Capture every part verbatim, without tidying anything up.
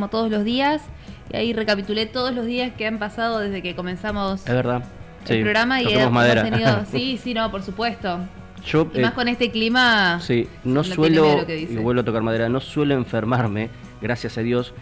como todos los días. Y ahí recapitulé todos los días que han pasado desde que comenzamos es verdad. el Sí, programa. Y hemos madera. tenido... Sí, sí, no, por supuesto. Yo, y eh, más con este clima. Sí, no, no suelo, y vuelvo a tocar madera, no suelo enfermarme, gracias a Dios.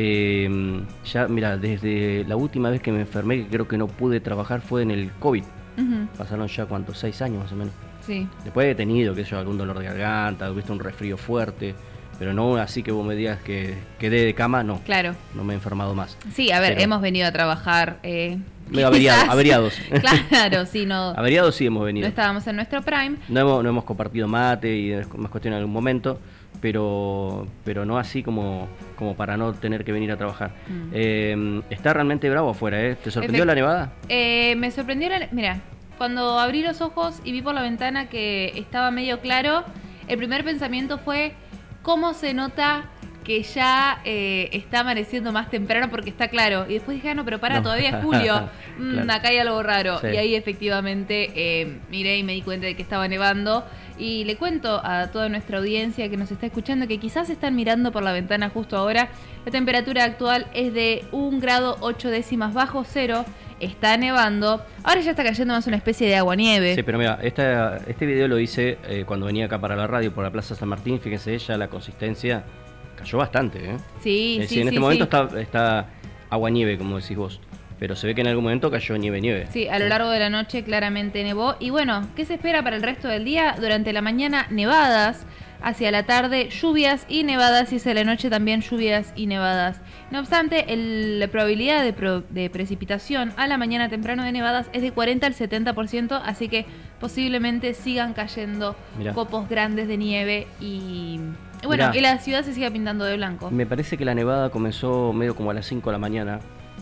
Eh, ya, mira, desde la última vez que me enfermé, que creo que no pude trabajar, fue en el COVID. Uh-huh. Pasaron ya, ¿cuántos? Seis años más o menos. Sí. Después he tenido, qué sé yo, algún dolor de garganta, visto un resfrío fuerte, pero no así que vos me digas que quedé de cama, no. Claro. No me he enfermado más. Sí, a ver, pero hemos venido a trabajar... Eh, averiado, averiados. Claro, sí, no... Averiados sí hemos venido. No estábamos en nuestro prime. No hemos, no hemos compartido mate y más cuestión en algún momento, pero pero no así como, como para no tener que venir a trabajar. Mm. Eh, está realmente bravo afuera, ¿eh? ¿Te sorprendió Efect- la nevada? Eh, me sorprendió la... Mira, cuando abrí los ojos y vi por la ventana que estaba medio claro, el primer pensamiento fue cómo se nota que ya eh, está amaneciendo más temprano porque está claro. Y después dije, ah, no, pero para, no. todavía es julio. mm, claro. Acá hay algo raro. Sí. Y ahí efectivamente eh, miré y me di cuenta de que estaba nevando. Y le cuento a toda nuestra audiencia que nos está escuchando que quizás están mirando por la ventana justo ahora. La temperatura actual es de un grado ocho décimas bajo cero. Está nevando. Ahora ya está cayendo más una especie de aguanieve. Sí, pero mira, esta, este video lo hice eh, cuando venía acá para la radio por la Plaza San Martín. Fíjense, ya la consistencia cayó bastante, ¿eh? Sí, eh, sí, sí. En sí, este momento sí. está, está aguanieve, como decís vos. Pero se ve que en algún momento cayó nieve, nieve. Sí, a lo largo de la noche claramente nevó. Y bueno, ¿qué se espera para el resto del día? Durante la mañana, nevadas. Hacia la tarde, lluvias y nevadas. Y hacia la noche también lluvias y nevadas. No obstante, el, la probabilidad de, pro, de precipitación a la mañana temprano de nevadas es de cuarenta al setenta por ciento. Así que posiblemente sigan cayendo Mirá. copos grandes de nieve y... Bueno, Mirá, y la ciudad se sigue pintando de blanco. Me parece que la nevada comenzó medio como a las cinco de la mañana.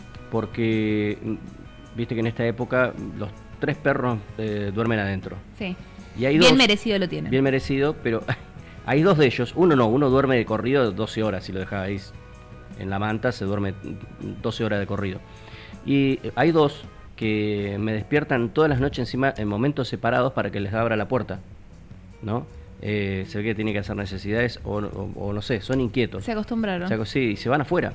Porque viste que en esta época los tres perros eh, duermen adentro. Sí. Y hay bien dos, merecido lo tienen. Bien merecido, pero hay dos de ellos. Uno no, uno duerme de corrido doce horas. Si lo dejas ahí en la manta, se duerme doce horas de corrido. Y hay dos que me despiertan todas las noches encima en momentos separados para que les abra la puerta, ¿no? Eh, se ve que tiene que hacer necesidades o, o, o no sé, son inquietos. Se acostumbraron. O sea, sí, y se van afuera.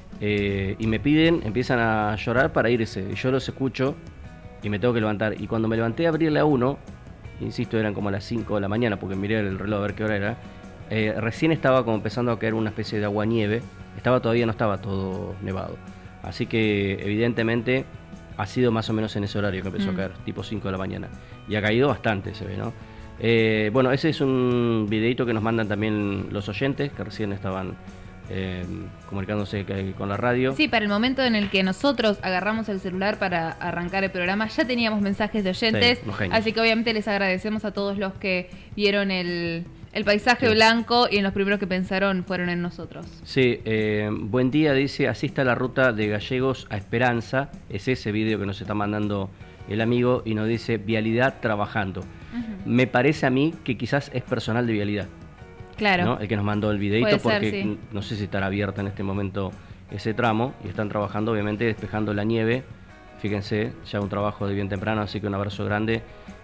Eh, y me piden, empiezan a llorar para irse. Y yo los escucho y me tengo que levantar. Y cuando me levanté a abrirle a uno, insisto, eran como a las cinco de la mañana porque miré el reloj a ver qué hora era. Eh, recién estaba como empezando a caer una especie de aguanieve. Estaba todavía, no estaba todo nevado. Así que evidentemente ha sido más o menos en ese horario que empezó mm. a caer, tipo cinco de la mañana. Y ha caído bastante, se ve, ¿no? Eh, bueno, ese es un videito que nos mandan también los oyentes que recién estaban eh, comunicándose con la radio. Sí, para el momento en el que nosotros agarramos el celular para arrancar el programa ya teníamos mensajes de oyentes, sí, así que obviamente les agradecemos a todos los que vieron el, el paisaje sí. blanco y en los primeros que pensaron fueron en nosotros. Sí, eh, buen día, dice, así está la ruta de Gallegos a Esperanza, es ese video que nos está mandando el amigo y nos dice vialidad trabajando. Uh-huh. Me parece a mí que quizás es personal de vialidad. Claro. ¿No? El que nos mandó el videito, Puede porque ser, sí. no sé si estará abierta en este momento ese tramo y están trabajando obviamente despejando la nieve. Fíjense, ya un trabajo de bien temprano, así que un abrazo grande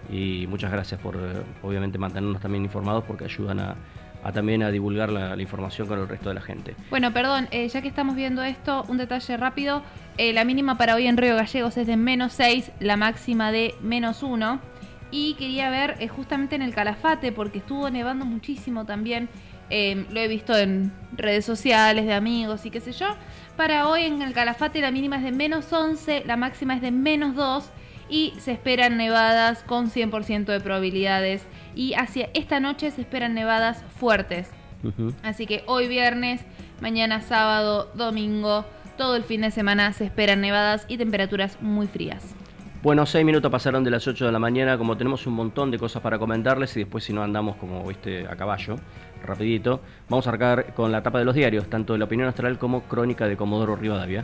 y muchas gracias por obviamente mantenernos también informados porque ayudan a, a también a divulgar la, la información con el resto de la gente. Bueno, perdón, eh, ya que estamos viendo esto, un detalle rápido. Eh, la mínima para hoy en Río Gallegos es de menos seis, la máxima de menos uno. Y quería ver eh, justamente en el Calafate, porque estuvo nevando muchísimo también. Eh, lo he visto en redes sociales de amigos y qué sé yo. Para hoy en el Calafate la mínima es de menos once, la máxima es de menos dos. Y se esperan nevadas con cien por ciento de probabilidades. Y hacia esta noche se esperan nevadas fuertes. Uh-huh. Así que hoy viernes, mañana sábado, domingo, todo el fin de semana se esperan nevadas y temperaturas muy frías. Bueno, seis minutos pasaron de las ocho de la mañana, como tenemos un montón de cosas para comentarles y después si no andamos como viste a caballo, rapidito, vamos a arrancar con la tapa de los diarios, tanto de La Opinión Austral como Crónica de Comodoro Rivadavia.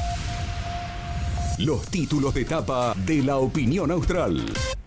Los títulos de tapa de La Opinión Austral.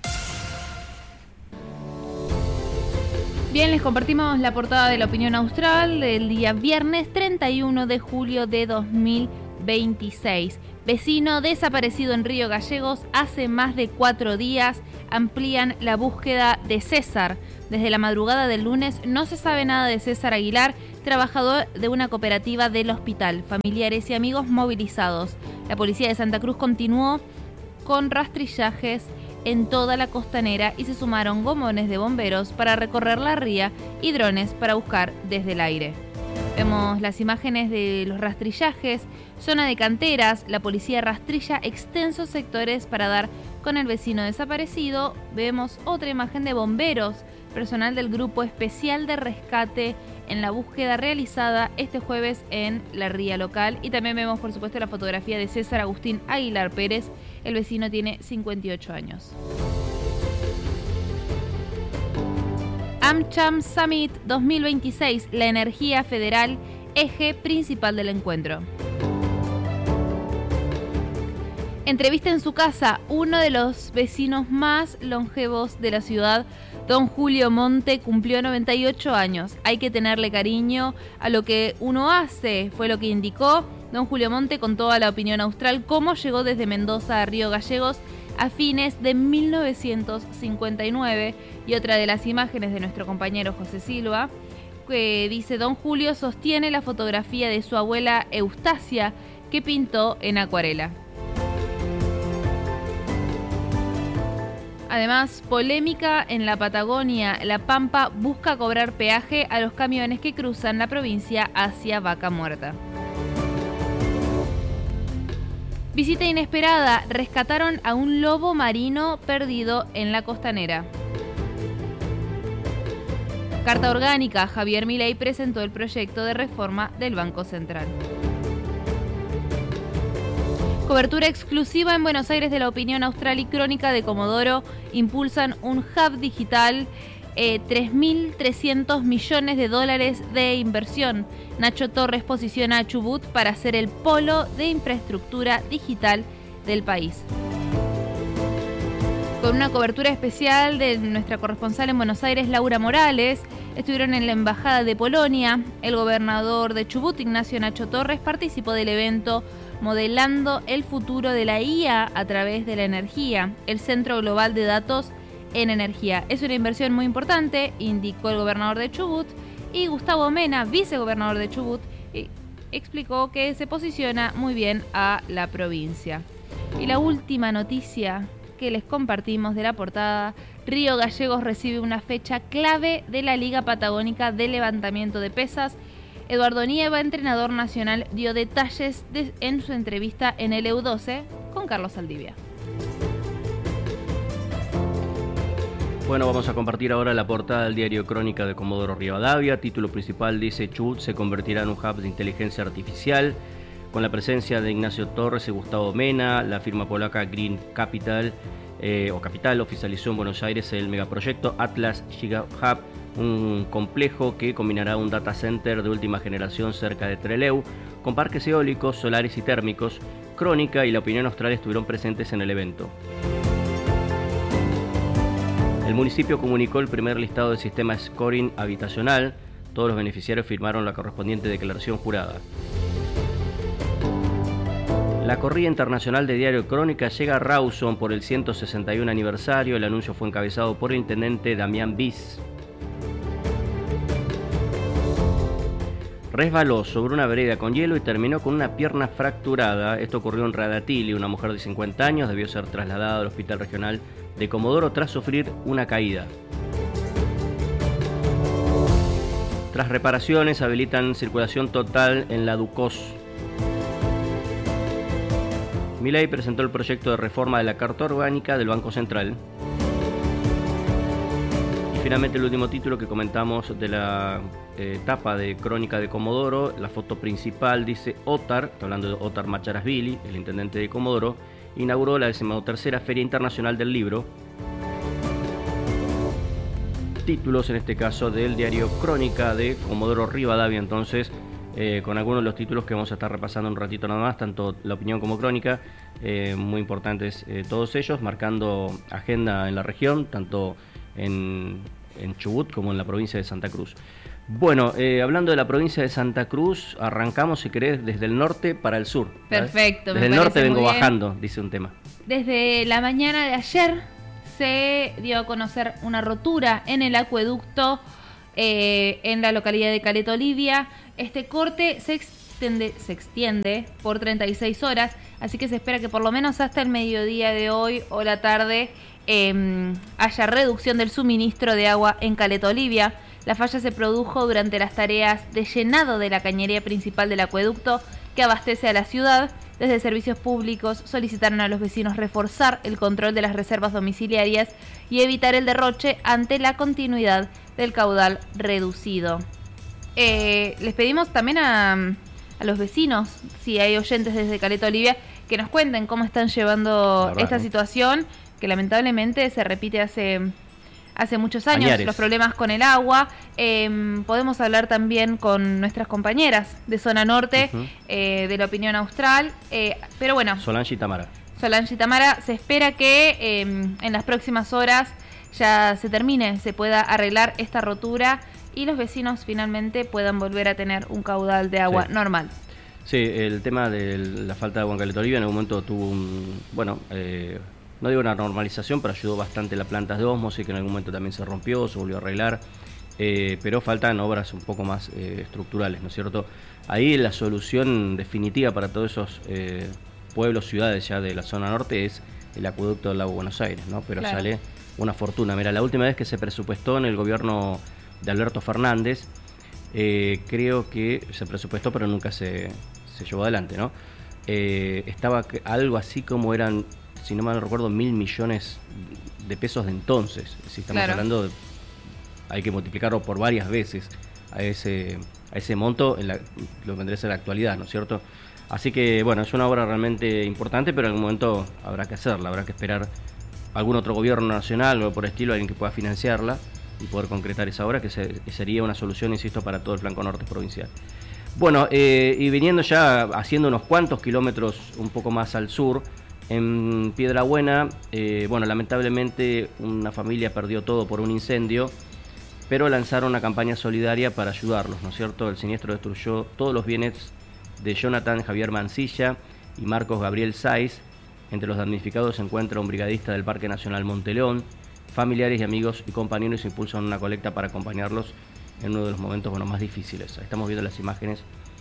Bien, les compartimos la portada de La Opinión Austral del día viernes treinta y uno de julio de dos mil veintiséis. Vecino desaparecido en Río Gallegos hace más de cuatro días. Amplían la búsqueda de César. Desde la madrugada del lunes no se sabe nada de César Aguilar, trabajador de una cooperativa del hospital, familiares y amigos movilizados. La policía de Santa Cruz continuó con rastrillajes en toda la costanera y se sumaron gomones de bomberos para recorrer la ría y drones para buscar desde el aire. Vemos las imágenes de los rastrillajes, zona de canteras, la policía rastrilla extensos sectores para dar con el vecino desaparecido. Vemos otra imagen de bomberos, personal del Grupo Especial de Rescate en la búsqueda realizada este jueves en la ría local. Y también vemos, por supuesto, la fotografía de César Agustín Aguilar Pérez. El vecino tiene cincuenta y ocho años. AmCham Summit dos mil veintiséis, la energía federal, eje principal del encuentro. Entrevista en su casa, uno de los vecinos más longevos de la ciudad, don Julio Monte, cumplió noventa y ocho años. Hay que tenerle cariño a lo que uno hace, fue lo que indicó. Don Julio Monte contó a La Opinión Austral cómo llegó desde Mendoza a Río Gallegos a fines de mil novecientos cincuenta y nueve. Y otra de las imágenes de nuestro compañero José Silva, que dice: don Julio sostiene la fotografía de su abuela Eustacia, que pintó en acuarela. Además, polémica en la Patagonia. La Pampa busca cobrar peaje a los camiones que cruzan la provincia hacia Vaca Muerta. Visita inesperada. Rescataron a un lobo marino perdido en la costanera. Carta orgánica. Javier Milei presentó el proyecto de reforma del Banco Central. Cobertura exclusiva en Buenos Aires de La Opinión Austral y Crónica de Comodoro. Impulsan un hub digital, eh, tres mil trescientos millones de dólares de inversión. Nacho Torres posiciona a Chubut para ser el polo de infraestructura digital del país. Con una cobertura especial de nuestra corresponsal en Buenos Aires, Laura Morales, estuvieron en la Embajada de Polonia. El gobernador de Chubut, Ignacio Nacho Torres, participó del evento Modelando el futuro de la I A a través de la energía, el Centro Global de Datos en Energía. Es una inversión muy importante, indicó el gobernador de Chubut, y Gustavo Mena, vicegobernador de Chubut, explicó que se posiciona muy bien a la provincia. Y la última noticia que les compartimos de la portada: Río Gallegos recibe una fecha clave de la Liga Patagónica de Levantamiento de Pesas. Eduardo Nieva, entrenador nacional, dio detalles de, en su entrevista en el E U doce con Carlos Saldivia. Bueno, vamos a compartir ahora la portada del diario Crónica de Comodoro Rivadavia. Título principal dice: Chubut se convertirá en un hub de inteligencia artificial, con la presencia de Ignacio Torres y Gustavo Mena. La firma polaca Green Capital eh, o Capital oficializó en Buenos Aires el megaproyecto Atlas Giga Hub, un complejo que combinará un data center de última generación cerca de Trelew, con parques eólicos, solares y térmicos. Crónica y La Opinión Austral estuvieron presentes en el evento. El municipio comunicó el primer listado del sistema scoring habitacional. Todos los beneficiarios firmaron la correspondiente declaración jurada. La corrida internacional de Diario Crónica llega a Rawson por el ciento sesenta y uno aniversario. El anuncio fue encabezado por el intendente Damián Bis. Resbaló sobre una vereda con hielo y terminó con una pierna fracturada. Esto ocurrió en Radatili. Una mujer de cincuenta años debió ser trasladada al Hospital Regional de Comodoro tras sufrir una caída. Tras reparaciones, habilitan circulación total en la Ducos. Milei presentó el proyecto de reforma de la Carta Orgánica del Banco Central. Y finalmente el último título que comentamos de la eh, etapa de Crónica de Comodoro, la foto principal dice: Otar, está hablando de Otar Macharasvili, el intendente de Comodoro, inauguró la decimotercera Feria Internacional del Libro. Títulos en este caso del diario Crónica de Comodoro Rivadavia, entonces, eh, con algunos de los títulos que vamos a estar repasando un ratito nada más, tanto La Opinión como Crónica, eh, muy importantes eh, todos ellos, marcando agenda en la región, tanto en, en Chubut como en la provincia de Santa Cruz. Bueno, eh, hablando de la provincia de Santa Cruz, arrancamos, si querés, desde el norte para el sur. ¿Sabes? Perfecto. Desde el norte vengo bajando, dice un tema. Desde la mañana de ayer se dio a conocer una rotura en el acueducto eh, en la localidad de Caleta Olivia. Este corte se extiende, se extiende por treinta y seis horas, así que se espera que por lo menos hasta el mediodía de hoy o la tarde eh, haya reducción del suministro de agua en Caleta Olivia. La falla se produjo durante las tareas de llenado de la cañería principal del acueducto que abastece a la ciudad. Desde Servicios Públicos solicitaron a los vecinos reforzar el control de las reservas domiciliarias y evitar el derroche ante la continuidad del caudal reducido. Eh, les pedimos también a, a los vecinos, si hay oyentes desde Caleta Olivia, que nos cuenten cómo están llevando verdad, esta ¿no? situación, que lamentablemente se repite hace... Hace muchos años, Añares. los problemas con el agua. Eh, podemos hablar también con nuestras compañeras de Zona Norte, uh-huh. eh, de la Opinión Austral. Eh, pero bueno. Solange y Tamara. Solange y Tamara, se espera que eh, en las próximas horas ya se termine, se pueda arreglar esta rotura y los vecinos finalmente puedan volver a tener un caudal de agua sí. normal. Sí, el tema de la falta de agua en Caleta Olivia en algún momento tuvo un... Bueno... Eh, no digo una normalización, pero ayudó bastante la planta de ósmosis, que en algún momento también se rompió, se volvió a arreglar, eh, pero faltan obras un poco más eh, estructurales, ¿no es cierto? Ahí la solución definitiva para todos esos eh, pueblos, ciudades ya de la zona norte es el acueducto del lago Buenos Aires, ¿no? Pero claro. sale una fortuna. Mira, la última vez que se presupuestó en el gobierno de Alberto Fernández, eh, creo que se presupuestó, pero nunca se, se llevó adelante, ¿no? Eh, estaba algo así como eran... si no mal recuerdo, mil millones de pesos de entonces. Si estamos claro. hablando de, hay que multiplicarlo por varias veces a ese a ese monto, en la, lo vendría a ser la actualidad, ¿no es cierto? Así que, bueno, es una obra realmente importante, pero en algún momento habrá que hacerla, habrá que esperar algún otro gobierno nacional o por estilo, alguien que pueda financiarla y poder concretar esa obra, que, se, que sería una solución, insisto, para todo el flanco norte provincial. Bueno, eh, y viniendo ya, haciendo unos cuantos kilómetros un poco más al sur, en Piedrabuena, eh, bueno, lamentablemente una familia perdió todo por un incendio, pero lanzaron una campaña solidaria para ayudarlos, ¿no es cierto? El siniestro destruyó todos los bienes de Jonathan Javier Mancilla y Marcos Gabriel Saiz. Entre los damnificados se encuentra un brigadista del Parque Nacional Monte León. Familiares y amigos y compañeros impulsan una colecta para acompañarlos en uno de los momentos bueno, más difíciles. Ahí estamos viendo las imágenes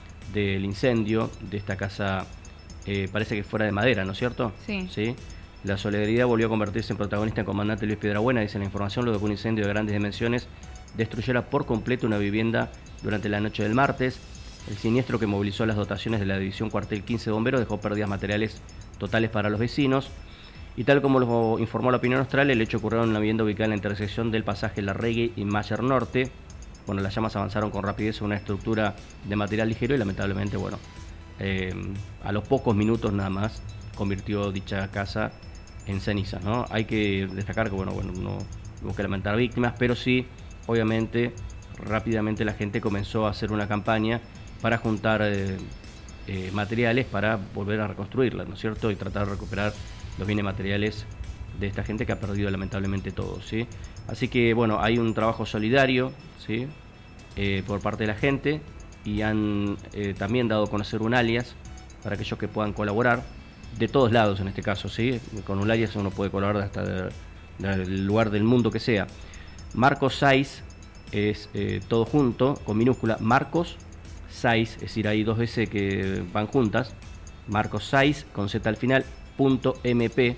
del incendio de esta casa. Eh, parece que fuera de madera, ¿no es cierto? Sí. ¿Sí? La solidaridad volvió a convertirse en protagonista en comandante Luis Piedrabuena, dice la información, luego que un incendio de grandes dimensiones destruyera por completo una vivienda durante la noche del martes. El siniestro, que movilizó las dotaciones de la División Cuartel quince de Bomberos, dejó pérdidas materiales totales para los vecinos. Y tal como lo informó la Opinión Austral, el hecho ocurrió en una vivienda ubicada en la intersección del pasaje Larregui y Mayer Norte. Bueno, las llamas avanzaron con rapidez en una estructura de material ligero y lamentablemente, bueno, Eh, a los pocos minutos nada más convirtió dicha casa en cenizas, ¿no? Hay que destacar que bueno, bueno, no hubo que lamentar víctimas, pero sí, obviamente, rápidamente la gente comenzó a hacer una campaña para juntar eh, eh, materiales para volver a reconstruirla, ¿no es cierto? Y tratar de recuperar los bienes materiales de esta gente que ha perdido lamentablemente todo, ¿sí? Así que bueno, hay un trabajo solidario, ¿sí? Eh, por parte de la gente. Y han eh, también dado a conocer un alias para aquellos que puedan colaborar, de todos lados en este caso, ¿sí? Con un alias uno puede colaborar hasta de, de, del lugar del mundo que sea. Marcos Saiz es eh, todo junto, con minúscula, Marcos Saiz, es decir, hay dos veces que van juntas, Marcos Saiz, con Z al final, punto mp,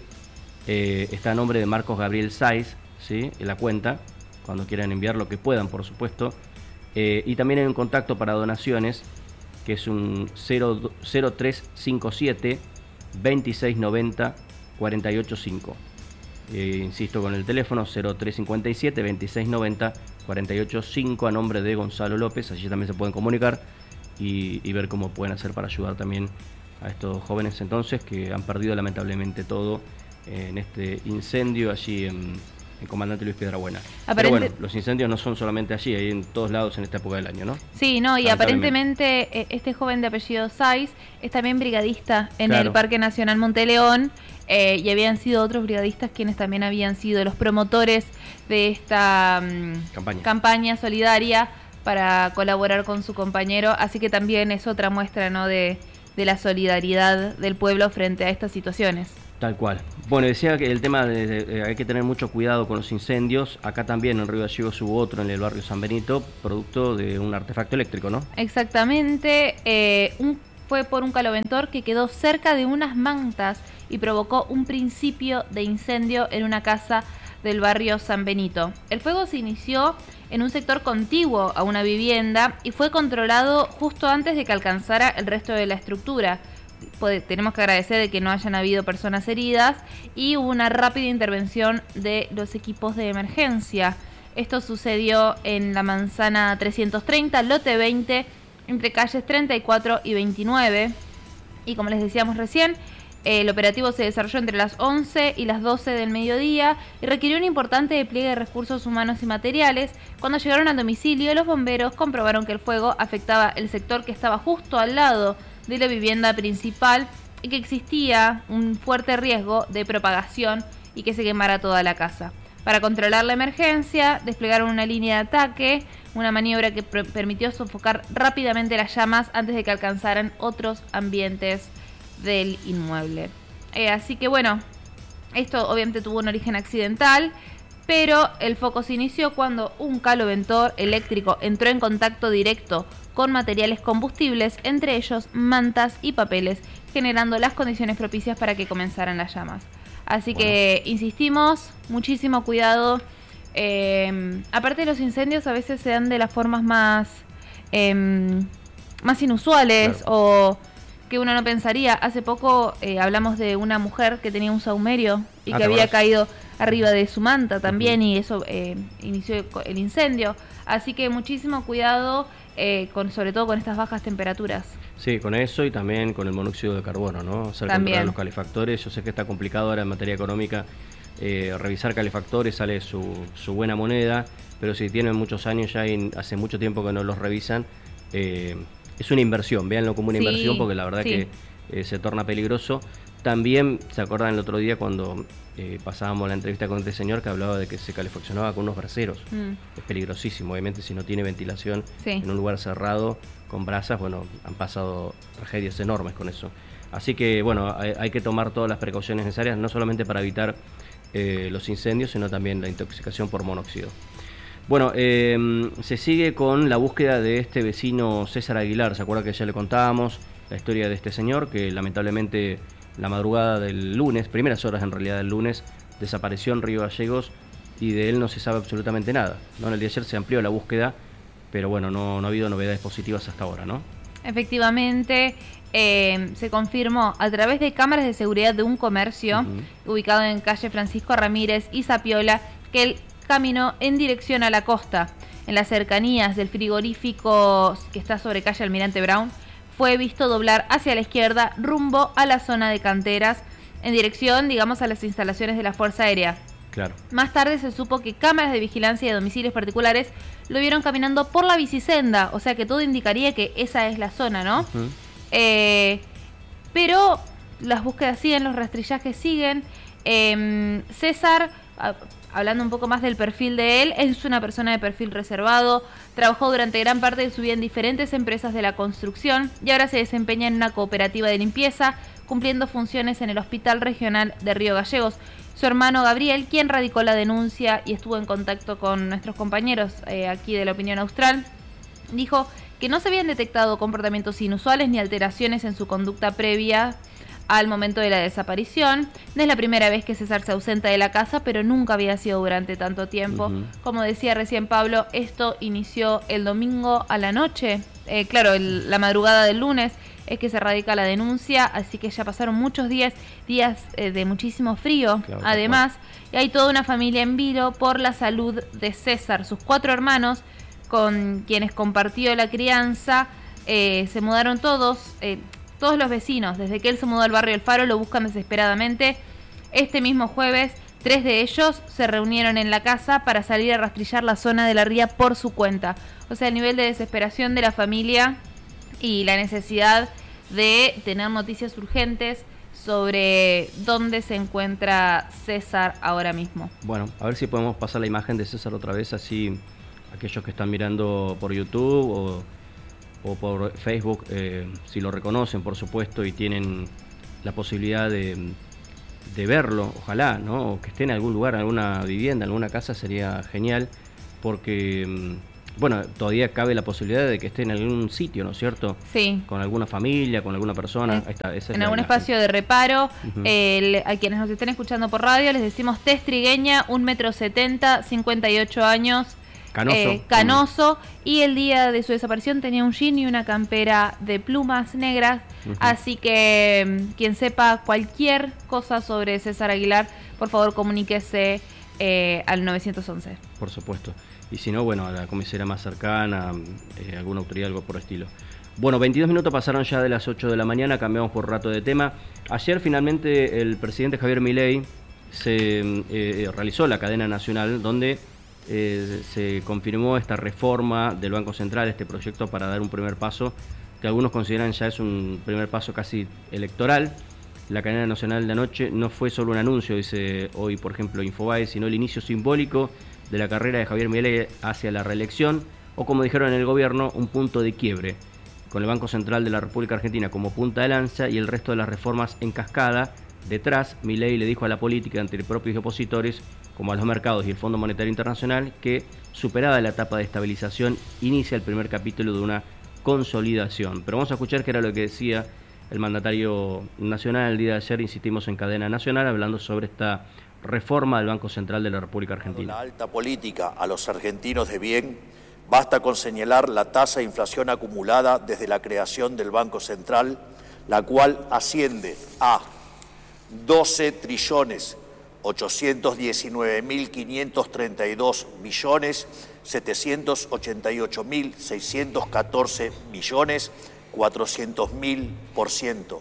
eh, está a nombre de Marcos Gabriel Saiz, ¿sí? En la cuenta, cuando quieran enviar lo que puedan, por supuesto. Eh, y también hay un contacto para donaciones, que es un cero tres cinco siete, veintiséis noventa, cuarenta y ocho cinco. Eh, insisto con el teléfono cero tres cinco siete, veintiséis noventa, cuarenta y ocho cinco a nombre de Gonzalo López. Allí también se pueden comunicar y, y ver cómo pueden hacer para ayudar también a estos jóvenes entonces que han perdido lamentablemente todo eh, en este incendio allí en... el comandante Luis Piedrabuena. Aparente... Pero bueno, los incendios no son solamente allí, hay en todos lados en esta época del año, ¿no? Sí, no, y aparentemente este joven de apellido Saiz es también brigadista en claro. el Parque Nacional Monte León, eh, y habían sido otros brigadistas quienes también habían sido los promotores de esta um, campaña. campaña solidaria para colaborar con su compañero, así que también es otra muestra, ¿no?, de, de la solidaridad del pueblo frente a estas situaciones. Tal cual. Bueno, decía que el tema de, de, de hay que tener mucho cuidado con los incendios. Acá también en Río Gallegos hubo otro en el barrio San Benito, producto de un artefacto eléctrico, ¿no? Exactamente. Eh, un, fue por un caloventor que quedó cerca de unas mantas y provocó un principio de incendio en una casa del barrio San Benito. El fuego se inició en un sector contiguo a una vivienda y fue controlado justo antes de que alcanzara el resto de la estructura. Tenemos que agradecer de que no hayan habido personas heridas y hubo una rápida intervención de los equipos de emergencia. Esto sucedió en la manzana trescientos treinta, lote veinte, entre calles treinta y cuatro y veintinueve. Y como les decíamos recién, el operativo se desarrolló entre las once y las doce del mediodía y requirió un importante despliegue de recursos humanos y materiales. Cuando llegaron al domicilio, los bomberos comprobaron que el fuego afectaba el sector que estaba justo al lado de la vivienda principal y que existía un fuerte riesgo de propagación y que se quemara toda la casa. Para controlar la emergencia, desplegaron una línea de ataque, una maniobra que permitió sofocar rápidamente las llamas antes de que alcanzaran otros ambientes del inmueble. Eh, así que bueno, esto obviamente tuvo un origen accidental, pero el foco se inició cuando un caloventor eléctrico entró en contacto directo con materiales combustibles, entre ellos mantas y papeles, generando las condiciones propicias para que comenzaran las llamas. Así bueno. que insistimos, muchísimo cuidado. Eh, aparte de los incendios, a veces se dan de las formas más, eh, más inusuales, claro, o que uno no pensaría. Hace poco eh, hablamos de una mujer que tenía un saumerio y ah, que había caído arriba de su manta también, uh-huh. y eso eh, inició el incendio. Así que muchísimo cuidado, eh, con, sobre todo con estas bajas temperaturas. Sí, con eso y también con el monóxido de carbono, ¿no? Hacer controlar los calefactores. Yo sé que está complicado ahora en materia económica eh, revisar calefactores, sale su, su buena moneda, pero si tienen muchos años ya y hace mucho tiempo que no los revisan, eh, es una inversión, véanlo como una sí, inversión porque la verdad sí. que eh, se torna peligroso. También, ¿se acuerdan el otro día cuando eh, pasábamos la entrevista con este señor que hablaba de que se calefaccionaba con unos braseros? Mm. Es peligrosísimo, obviamente si no tiene ventilación sí. en un lugar cerrado con brasas, bueno, han pasado tragedias enormes con eso. Así que, bueno, hay, hay que tomar todas las precauciones necesarias, no solamente para evitar eh, los incendios, sino también la intoxicación por monóxido. Bueno, eh, se sigue con la búsqueda de este vecino César Aguilar. ¿Se acuerda que ya le contábamos la historia de este señor que lamentablemente la madrugada del lunes, primeras horas en realidad del lunes, desapareció en Río Gallegos y de él no se sabe absolutamente nada, ¿no? En el día de ayer se amplió la búsqueda, pero bueno, no, no ha habido novedades positivas hasta ahora, ¿no? Efectivamente, eh, se confirmó a través de cámaras de seguridad de un comercio uh-huh. ubicado en calle Francisco Ramírez y Zapiola que él caminó en dirección a la costa. En las cercanías del frigorífico que está sobre calle Almirante Brown, fue visto doblar hacia la izquierda rumbo a la zona de canteras, en dirección, digamos, a las instalaciones de la Fuerza Aérea. Claro. Más tarde se supo que cámaras de vigilancia de domicilios particulares lo vieron caminando por la bicisenda, o sea que todo indicaría que esa es la zona, ¿no? Uh-huh. Eh, pero las búsquedas siguen, los rastrillajes siguen. Eh, César, hablando un poco más del perfil de él, es una persona de perfil reservado, trabajó durante gran parte de su vida en diferentes empresas de la construcción y ahora se desempeña en una cooperativa de limpieza, cumpliendo funciones en el Hospital Regional de Río Gallegos. Su hermano Gabriel, quien radicó la denuncia y estuvo en contacto con nuestros compañeros eh, aquí de La Opinión Austral, dijo que no se habían detectado comportamientos inusuales ni alteraciones en su conducta previa al momento de la desaparición. No es la primera vez que César se ausenta de la casa, pero nunca había sido durante tanto tiempo. Uh-huh. Como decía recién Pablo, esto inició el domingo a la noche, eh, claro, el, la madrugada del lunes es que se radica la denuncia, así que ya pasaron muchos días, días eh, de muchísimo frío, claro, además, claro. y hay toda una familia en vilo por la salud de César. Sus cuatro hermanos, con quienes compartió la crianza, eh, se mudaron todos, eh, todos los vecinos, desde que él se mudó al barrio El Faro, lo buscan desesperadamente. Este mismo jueves, tres de ellos se reunieron en la casa para salir a rastrillar la zona de la ría por su cuenta. O sea, el nivel de desesperación de la familia y la necesidad de tener noticias urgentes sobre dónde se encuentra César ahora mismo. Bueno, a ver si podemos pasar la imagen de César otra vez, así aquellos que están mirando por YouTube o, o por Facebook, eh, si lo reconocen, por supuesto, y tienen la posibilidad de, de verlo, ojalá, ¿no? O que esté en algún lugar, en alguna vivienda, en alguna casa, sería genial, porque, bueno, todavía cabe la posibilidad de que esté en algún sitio, ¿no es cierto? Sí. Con alguna familia, con alguna persona. Eh, Ahí está, esa es en la algún imagen. espacio de reparo. Uh-huh. eh, a quienes nos estén escuchando por radio, les decimos Tess Trigueña, un metro setenta, cincuenta y ocho años. Canoso. Eh, canoso, y el día de su desaparición tenía un jean y una campera de plumas negras, uh-huh. Así que mm, quien sepa cualquier cosa sobre César Aguilar, por favor comuníquese eh, al nueve once. Por supuesto, y si no, bueno, a la comisaría más cercana, eh, alguna autoridad, algo por el estilo. Bueno, veintidós minutos pasaron ya de las ocho de la mañana, cambiamos por rato de tema. Ayer finalmente el presidente Javier Milei se eh, realizó la cadena nacional donde Eh, se confirmó esta reforma del Banco Central, este proyecto para dar un primer paso, que algunos consideran ya es un primer paso casi electoral. La cadena nacional de anoche no fue solo un anuncio, dice hoy por ejemplo Infobae, sino el inicio simbólico de la carrera de Javier Milei hacia la reelección, o como dijeron en el gobierno, un punto de quiebre, con el Banco Central de la República Argentina como punta de lanza y el resto de las reformas en cascada. Detrás, Milei le dijo a la política, entre propios y opositores, como a los mercados y el Fondo Monetario Internacional, que, superada la etapa de estabilización, inicia el primer capítulo de una consolidación. Pero vamos a escuchar qué era lo que decía el mandatario nacional el día de ayer, insistimos en cadena nacional, hablando sobre esta reforma del Banco Central de la República Argentina. La alta política a los argentinos de bien, basta con señalar la tasa de inflación acumulada desde la creación del Banco Central, la cual asciende a doce trillones ochocientos diecinueve mil quinientos treinta y dos millones setecientos ochenta y ocho mil seiscientos catorce millones cuatrocientos mil por ciento.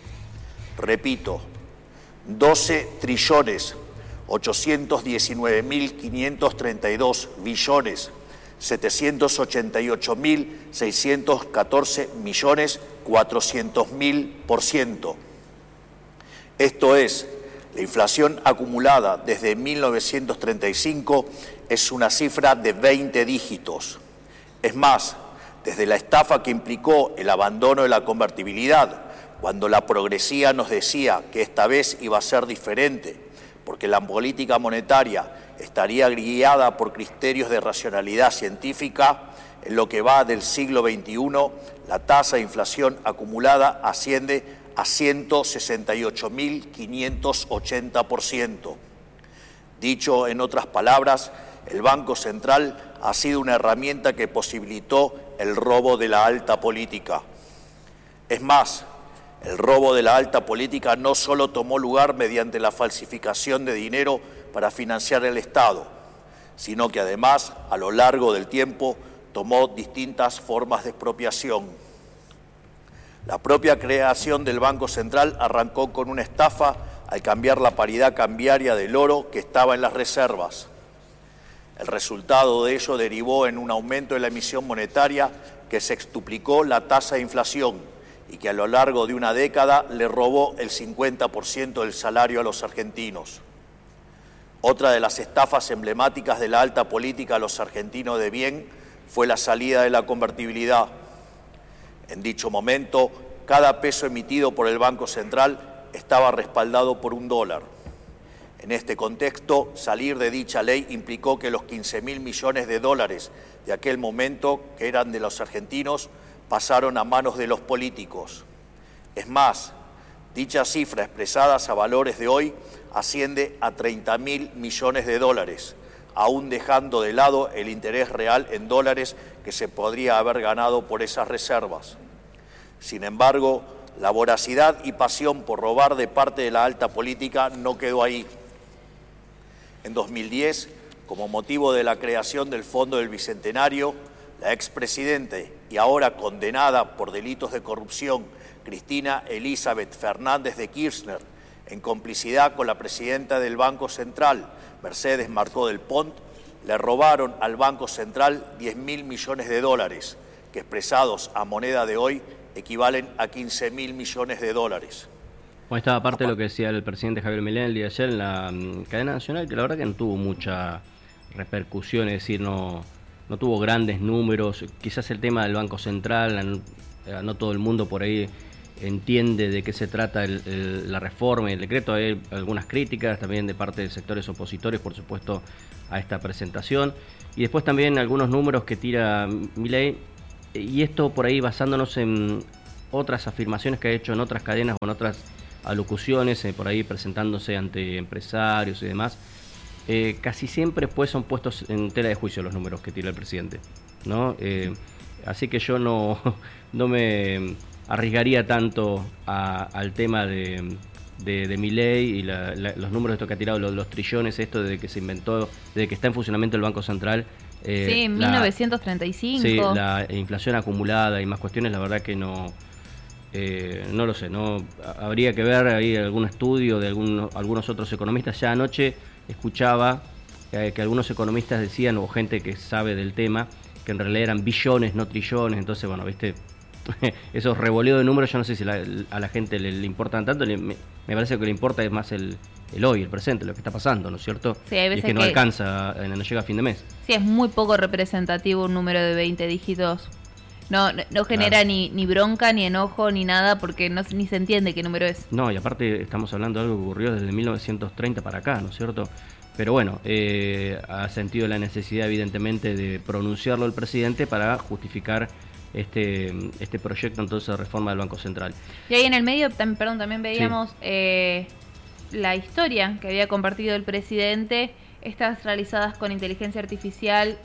Repito, doce trillones ochocientos diecinueve mil quinientos treinta y dos billones setecientos ochenta y ocho mil seiscientos catorce millones cuatrocientos mil por ciento. Esto es, la inflación acumulada desde mil novecientos treinta y cinco es una cifra de veinte dígitos. Es más, desde la estafa que implicó el abandono de la convertibilidad, cuando la progresía nos decía que esta vez iba a ser diferente, porque la política monetaria estaría guiada por criterios de racionalidad científica, en lo que va del siglo veintiuno, la tasa de inflación acumulada asciende a ciento sesenta y ocho mil quinientos ochenta por ciento. Dicho en otras palabras, el Banco Central ha sido una herramienta que posibilitó el robo de la alta política. Es más, el robo de la alta política no solo tomó lugar mediante la falsificación de dinero para financiar el Estado, sino que además, a lo largo del tiempo, tomó distintas formas de expropiación. La propia creación del Banco Central arrancó con una estafa al cambiar la paridad cambiaria del oro que estaba en las reservas. El resultado de ello derivó en un aumento de la emisión monetaria que sextuplicó la tasa de inflación y que a lo largo de una década le robó el cincuenta por ciento del salario a los argentinos. Otra de las estafas emblemáticas de la alta política a los argentinos de bien fue la salida de la convertibilidad. En dicho momento, cada peso emitido por el Banco Central estaba respaldado por un dólar. En este contexto, salir de dicha ley implicó que los quince mil millones de dólares de aquel momento, que eran de los argentinos, pasaron a manos de los políticos. Es más, dicha cifra expresada a valores de hoy asciende a treinta mil millones de dólares, aún dejando de lado el interés real en dólares que se podría haber ganado por esas reservas. Sin embargo, la voracidad y pasión por robar de parte de la alta política no quedó ahí. En dos mil diez, como motivo de la creación del Fondo del Bicentenario, la expresidenta y ahora condenada por delitos de corrupción, Cristina Elizabeth Fernández de Kirchner, en complicidad con la presidenta del Banco Central, Mercedes Marcó del Pont, le robaron al Banco Central diez mil millones de dólares, que expresados a moneda de hoy equivalen a quince mil millones de dólares. Bueno, estaba parte de lo que decía el presidente Javier Milei el día de ayer en la um, cadena nacional, que la verdad que no tuvo mucha repercusión, es decir, no, no tuvo grandes números. Quizás el tema del Banco Central, no, no todo el mundo por ahí entiende de qué se trata el, el, la reforma y el decreto. Hay algunas críticas también de parte de sectores opositores, por supuesto, a esta presentación. Y después también algunos números que tira Milei, y esto por ahí basándonos en otras afirmaciones que ha hecho en otras cadenas o en otras alocuciones, eh, por ahí presentándose ante empresarios y demás. Eh, casi siempre pues son puestos en tela de juicio los números que tira el presidente, ¿no? Eh, así que yo no, no me arriesgaría tanto a, al tema de, de, de Milei y la, la, los números de esto que ha tirado, los, los trillones, esto desde que se inventó, desde que está en funcionamiento el Banco Central. Eh, sí, en mil novecientos treinta y cinco. Sí, la inflación acumulada y más cuestiones, la verdad que no... Eh, no lo sé, no habría que ver ahí algún estudio de algún, algunos otros economistas. Ya anoche escuchaba eh, que algunos economistas decían, o gente que sabe del tema, que en realidad eran billones, no trillones. Entonces, bueno, viste, esos revoleos de números, yo no sé si la, a la gente le, le importan tanto. Le, me, me parece que le importa es más el, el hoy, el presente, lo que está pasando, ¿no es cierto? Sí, hay veces y es que no que alcanza, no llega a fin de mes. Sí, es muy poco representativo un número de veinte dígitos. No, no, no genera claro. ni, ni bronca, ni enojo, ni nada, porque no, ni se entiende qué número es. No, y aparte estamos hablando de algo que ocurrió desde mil novecientos treinta para acá, ¿no es cierto? Pero bueno, eh, ha sentido la necesidad evidentemente de pronunciarlo el presidente para justificar este este proyecto entonces de reforma del Banco Central. Y ahí en el medio, tam, perdón, también veíamos sí. eh, la historia que había compartido el presidente, estas realizadas con inteligencia artificial.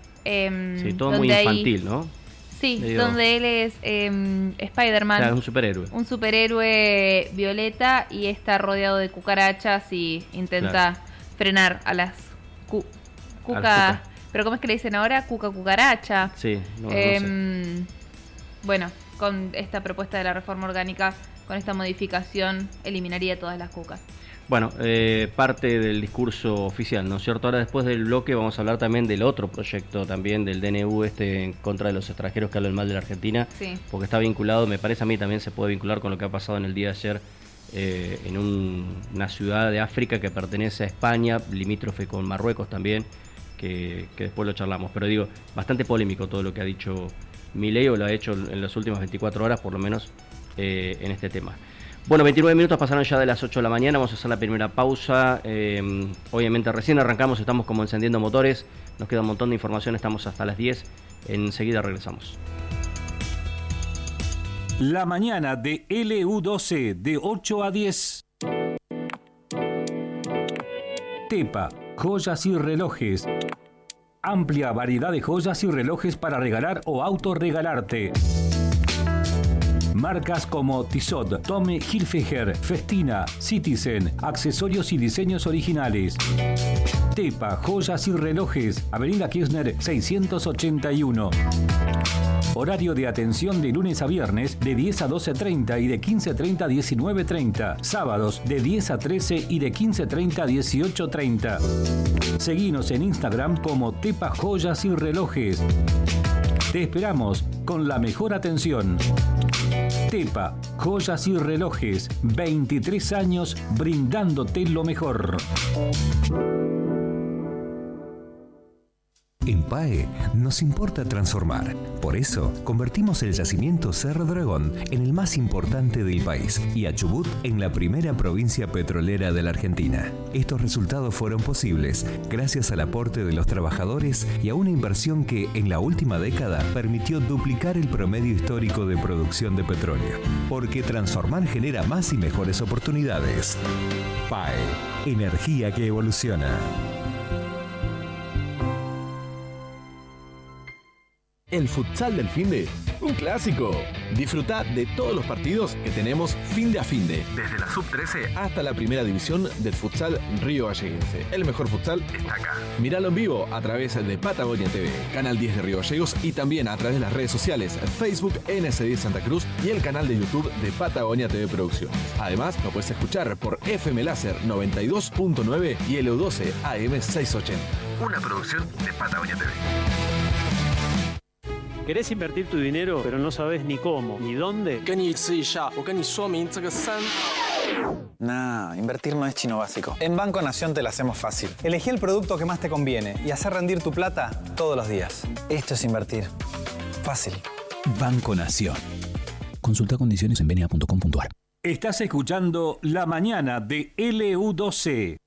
Eh, sí, todo muy infantil, hay, ¿no? Sí, Medio... donde él es eh, Spider-Man. O sea, es un superhéroe. Un superhéroe violeta y está rodeado de cucarachas y intenta claro. frenar a las cu cuca, cuca. ¿Pero cómo es que le dicen ahora? Cuca cucaracha. Sí, no, eh, no sé. Bueno, con esta propuesta de la reforma orgánica, con esta modificación, eliminaría todas las cucas. Bueno, eh, parte del discurso oficial, ¿no es cierto? Ahora después del bloque vamos a hablar también del otro proyecto también del D N U este en contra de los extranjeros que hablan mal de la Argentina, sí. porque está vinculado, me parece a mí también se puede vincular con lo que ha pasado en el día de ayer eh, en un, una ciudad de África que pertenece a España, limítrofe con Marruecos también, que, que después lo charlamos. Pero digo, bastante polémico todo lo que ha dicho Milei, o lo ha hecho en las últimas veinticuatro horas por lo menos eh, en este tema. Bueno, veintinueve minutos pasaron ya de las ocho de la mañana, vamos a hacer la primera pausa. Eh, obviamente recién arrancamos, estamos como encendiendo motores, nos queda un montón de información, estamos hasta las diez, enseguida regresamos. La mañana de L U doce, de ocho a diez. Tepa, joyas y relojes. Amplia variedad de joyas y relojes para regalar o autorregalarte. Marcas como Tissot, Tommy Hilfiger, Festina, Citizen, accesorios y diseños originales. Tepa, joyas y relojes, Avenida Kirchner seiscientos ochenta y uno. Horario de atención de lunes a viernes de diez a doce treinta y de quince treinta a diecinueve treinta. Sábados de diez a trece y de quince treinta a dieciocho treinta. Seguinos en Instagram como Tepa Joyas y Relojes. Te esperamos con la mejor atención. Tepa, joyas y relojes, veintitrés años brindándote lo mejor. En P A E nos importa transformar. Por eso, convertimos el yacimiento Cerro Dragón en el más importante del país y a Chubut en la primera provincia petrolera de la Argentina. Estos resultados fueron posibles gracias al aporte de los trabajadores y a una inversión que, en la última década, permitió duplicar el promedio histórico de producción de petróleo. Porque transformar genera más y mejores oportunidades. P A E, energía que evoluciona. El futsal del finde, un clásico. Disfruta de todos los partidos que tenemos finde a finde. Desde la sub trece hasta la primera división del futsal Río Galleguense. El mejor futsal está acá. Míralo en vivo a través de Patagonia T V, Canal diez de Río Gallegos y también a través de las redes sociales Facebook N S diez Santa Cruz y el canal de YouTube de Patagonia T V Producciones. Además, lo puedes escuchar por F M Láser noventa y dos punto nueve y L U doce A M seiscientos ochenta. Una producción de Patagonia T V. ¿Querés invertir tu dinero, pero no sabes ni cómo, ni dónde? Nah, invertir no es chino básico. En Banco Nación te la hacemos fácil. Elegí el producto que más te conviene y hacer rendir tu plata todos los días. Esto es invertir. Fácil. Banco Nación. Consulta condiciones en benia punto com punto a r. Estás escuchando La Mañana de L U doce.